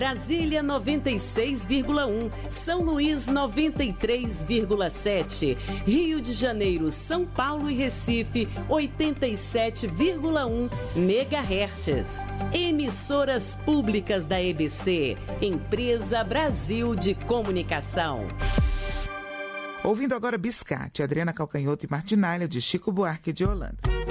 Brasília 96,1, São Luís 93,7, Rio de Janeiro, São Paulo e Recife 87,1 MHz. Emissoras públicas da EBC, Empresa Brasil de Comunicação. Ouvindo agora Biscate, Adriana Calcanhoto e Martinalha, de Chico Buarque de Holanda.